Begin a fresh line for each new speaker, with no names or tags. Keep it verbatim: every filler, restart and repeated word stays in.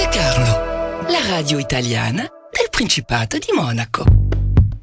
Monte Carlo, la radio italiana del Principato di Monaco.